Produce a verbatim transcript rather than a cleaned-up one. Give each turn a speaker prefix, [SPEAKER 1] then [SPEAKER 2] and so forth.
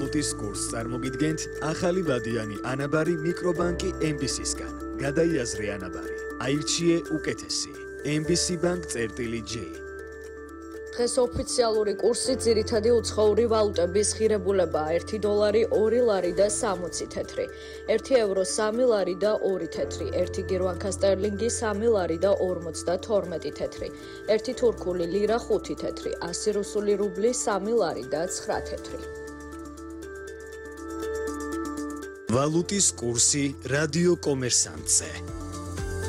[SPEAKER 1] ვალუტის კურსს წარმოგიდგენთ ახალი ვადიანი ანაბარი მიკრობანკი ემ ბი სისგან. გადაიაზრე ანაბარი. აირჩიე უკეთესი. ემ ბი სი Bank წერტილი ჯი.
[SPEAKER 2] დღეს ოფიციალური კურსი ძირითადი უცხოური ვალუტების ღირებულებაა ერთი დოლარი ორი ლარი და სამოცი თეთრი, ერთი ევრო სამი ლარი და ორი თეთრი, ერთი გირვანქა სტერლინგი სამი ლარი და ორმოცდათორმეტი თეთრი, ერთი თურქული ლირა ხუთი თეთრი, ასი რუსული რუბლი სამი ლარი და ცხრა თეთრი.
[SPEAKER 1] ვალუტის კურსი რადიო კომერსანტზე.